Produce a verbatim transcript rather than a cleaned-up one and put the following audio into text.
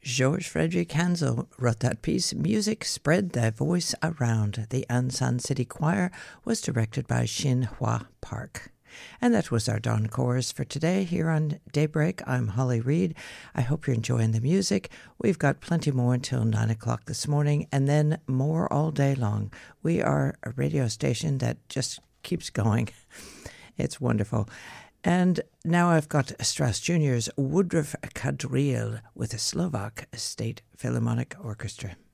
George Frederick Handel wrote that piece. Music spread their voice around. The Ansan City Choir was directed by Shin Hwa Park. And that was our dawn chorus for today here on Daybreak. I'm Holly Reid. I hope you're enjoying the music. We've got plenty more until nine o'clock this morning, and then more all day long. We are a radio station that just keeps going. It's wonderful. And now I've got Strauss Junior's Woodruff Quadrille with the Slovak State Philharmonic Orchestra.